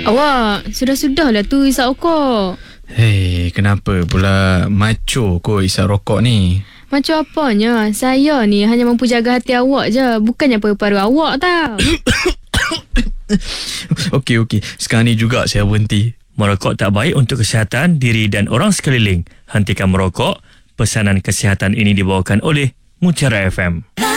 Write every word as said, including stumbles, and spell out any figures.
Awak, sudah-sudahlah tu isap rokok. Hei, kenapa pula macho kau isap rokok ni? Macam apanya? Saya ni hanya mampu jaga hati awak je, bukannya paru-paru awak tau. Okey, okey. Sekarang ni juga saya berhenti. Merokok tak baik untuk kesihatan diri dan orang sekeliling. Hentikan merokok. Pesanan kesihatan ini dibawakan oleh Mutiara F M.